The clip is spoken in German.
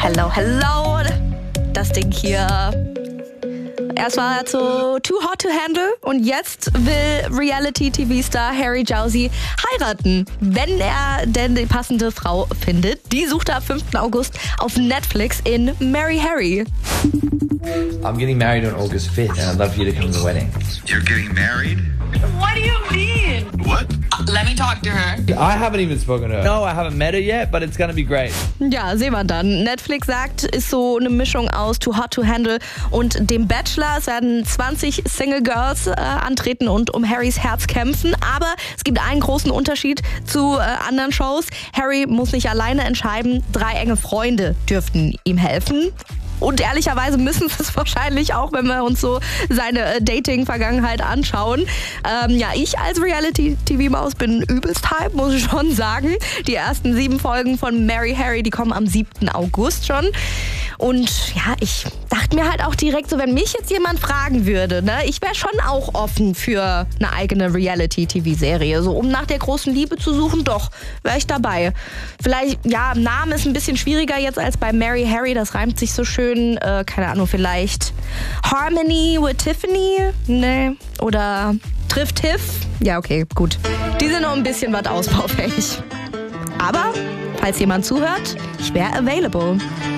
Hello, hello. Das Ding hier. Erst war er zu Too Hot to Handle und jetzt will Reality-TV-Star Harry Jowsey heiraten, wenn er denn die passende Frau findet. Die sucht er am 5. August auf Netflix in Marry Harry. I'm getting married on August 5th and I'd love for you to come to the wedding. You're getting married? What do you mean? What? Let me talk to her. I haven't even spoken to her. No, I haven't met her yet, but it's gonna be great. Ja, sehen wir dann. Netflix sagt, ist so eine Mischung aus Too Hot to Handle und dem Bachelor. Es werden 20 Single Girls antreten und um Harrys Herz kämpfen. Aber es gibt einen großen Unterschied zu anderen Shows. Harry muss nicht alleine entscheiden. 3 enge Freunde dürften ihm helfen. Und ehrlicherweise müssen sie es wahrscheinlich auch, wenn wir uns so seine Dating-Vergangenheit anschauen. Ja, ich als Reality-TV-Maus bin übelst hype, muss ich schon sagen. Die ersten 7 Folgen von Marry Harry, die kommen am 7. August schon. Und ja, ich dachte mir halt auch direkt so, wenn mich jetzt jemand fragen würde, ne, ich wäre schon auch offen für eine eigene Reality-TV-Serie. So, um nach der großen Liebe zu suchen, doch, wäre ich dabei. Vielleicht, ja, Name ist ein bisschen schwieriger jetzt als bei Marry Harry, das reimt sich so schön. Keine Ahnung, vielleicht Harmony with Tiffany? Ne. Oder Triff Tiff? Ja, okay, gut. Die sind noch ein bisschen was ausbaufähig. Aber, falls jemand zuhört, ich wäre available.